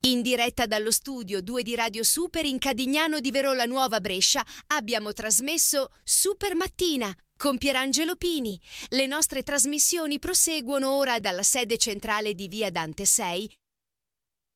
In diretta dallo studio 2 di Radio Super in Cadignano di Verola Nuova Brescia abbiamo trasmesso Super Mattina con Pierangelo Pini. Le nostre trasmissioni proseguono ora dalla sede centrale di Via Dante 6